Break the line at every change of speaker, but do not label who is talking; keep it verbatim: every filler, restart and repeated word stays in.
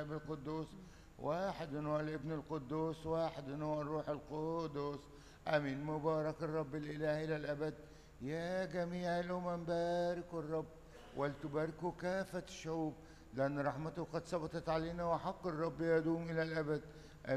الاب القدوس، واحد هو الابن القدوس، واحد هو الروح القدس. امين. مبارك الرب الاله الى الابد. يا جميع الامم باركوا الرب، ولتباركوا كافه الشعوب، لان رحمته قد ثبتت علينا، وحق الرب يدوم الى الابد.